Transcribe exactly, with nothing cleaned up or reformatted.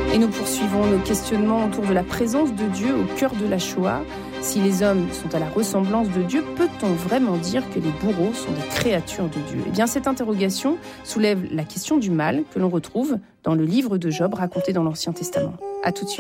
Et nous poursuivons nos questionnements autour de la présence de Dieu au cœur de la Shoah. Si les hommes sont à la ressemblance de Dieu, peut-on vraiment dire que les bourreaux sont des créatures de Dieu ? Eh bien, cette interrogation soulève la question du mal que l'on retrouve dans le livre de Job raconté dans l'Ancien Testament. À tout de suite.